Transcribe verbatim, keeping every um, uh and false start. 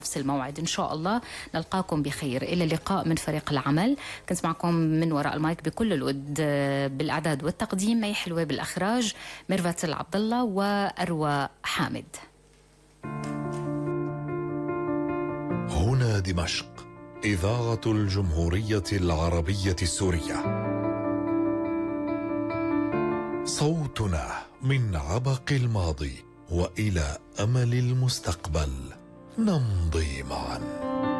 نفس الموعد إن شاء الله نلقاكم بخير. إلى اللقاء من فريق العمل. كنت معكم من وراء المايك بكل الود بالإعداد والتقديم مي حلوة، بالإخراج ميرفت العبد الله وأروى حامد. هنا دمشق، إذاعة الجمهورية العربية السورية. صوتنا من عبق الماضي وإلى أمل المستقبل، نمضي معا.